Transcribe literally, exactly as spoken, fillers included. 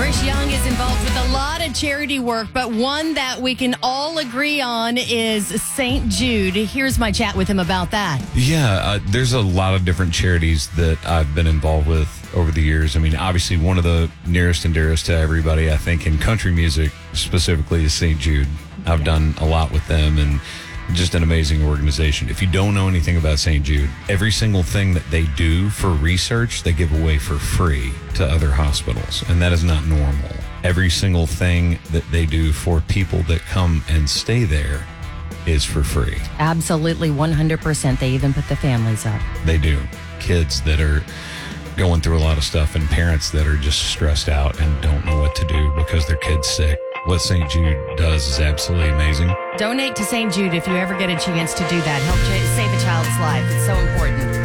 Chris Young is involved with a lot of charity work, but one that we can all agree on is Saint Jude. Here's my chat with him about that. Yeah, uh, there's a lot of different charities that I've been involved with over the years. I mean, obviously, one of the nearest and dearest to everybody, I think, in country music specifically, is Saint Jude. I've done a lot with them, and just an amazing organization. If you don't know anything about Saint Jude, every single thing that they do for research, they give away for free to other hospitals, and that is not normal. Every single thing that they do for people that come and stay there is for free. Absolutely, one hundred percent. They even put the families up. They do. Kids that are going through a lot of stuff and parents that are just stressed out and don't know what to do because their kid's sick. What Saint Jude does is absolutely amazing. Donate to Saint Jude if you ever get a chance to do that. Help ch- save a child's life. It's so important.